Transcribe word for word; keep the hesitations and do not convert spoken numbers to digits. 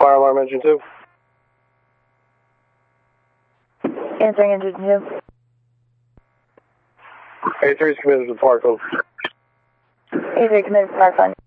Fire alarm engine two. Answering engine two. A three is committed to Parkland. A three committed to Parkland.